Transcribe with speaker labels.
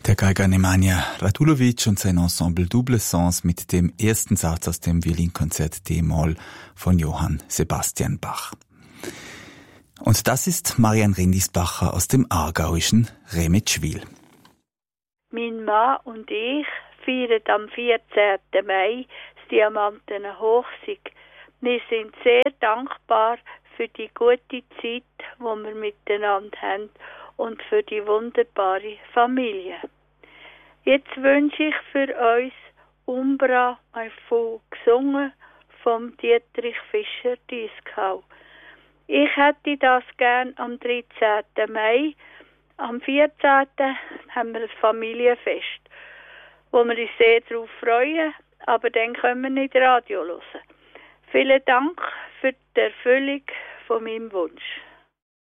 Speaker 1: Der Geiger Nemanja Radulovic und sein Ensemble Double Sens mit dem ersten Satz aus dem Violinkonzert D-Moll von Johann Sebastian Bach. Und das ist Marianne Rindisbacher aus dem aargauischen Remetschwil.
Speaker 2: Mein Mann und ich feiern am 14. Mai das Diamantene Hochsieg. Wir sind sehr dankbar für die gute Zeit, die wir miteinander haben und für die wunderbare Familie. Jetzt wünsche ich für uns Umbra von gesungen vom Dietrich Fischer-Dieskau. Ich hätte das gern am 13. Mai. Am 14. haben wir ein Familienfest, wo wir uns sehr darauf freuen, aber dann können wir nicht Radio hören. Vielen Dank für die Erfüllung von meinem Wunsch.